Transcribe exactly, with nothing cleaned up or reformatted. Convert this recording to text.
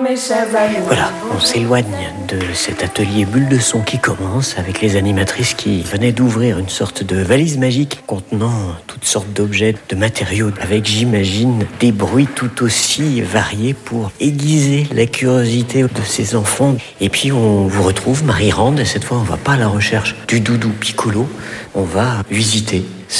Voilà, on s'éloigne de cet atelier bulle de son qui commence avec les animatrices qui venaient d'ouvrir une sorte de valise magique contenant toutes sortes d'objets, de matériaux, avec, j'imagine, des bruits tout aussi variés pour aiguiser la curiosité de ces enfants. Et puis on vous retrouve, Marie Rand, et cette fois on va pas à la recherche du doudou piccolo, on va visiter